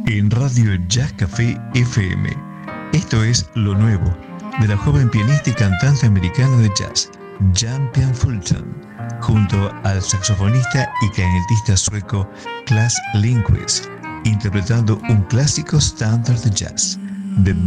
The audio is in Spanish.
en Radio Jazz Café FM. Esto es lo nuevo de la joven pianista y cantante americana de jazz, Jan-Pian Fulton, junto al saxofonista y clarinetista sueco Klas Lindquist, interpretando un clásico estándar de jazz, The